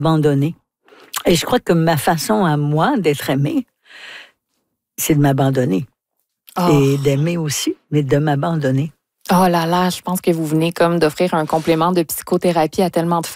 abandonner. Et je crois que ma façon à moi d'être aimée, c'est de m'abandonner. Et d'aimer aussi, mais de m'abandonner. Oh là là, je pense que vous venez comme d'offrir un complément de psychothérapie à tellement de